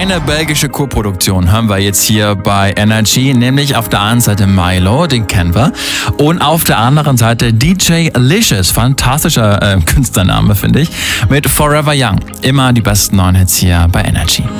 Eine belgische Co-Produktion haben wir jetzt hier bei Energy, nämlich auf der einen Seite Milo, den kennen wir, und auf der anderen Seite DJ Licious, fantastischer Künstlername, finde ich, mit Forever Young. Immer die besten neuen Hits hier bei Energy.